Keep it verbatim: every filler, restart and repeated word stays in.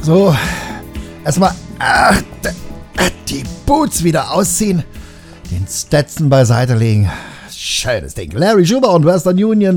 So, erstmal äh, die Boots wieder ausziehen, den Stetson beiseite legen. Schönes Ding. Larry Schuber und Western Union